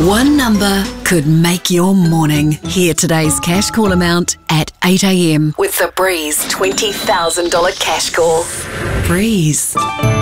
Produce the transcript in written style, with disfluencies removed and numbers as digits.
One number could make your morning. Hear today's cash call amount at 8 a.m. with the Breeze $20,000 cash call. Breeze.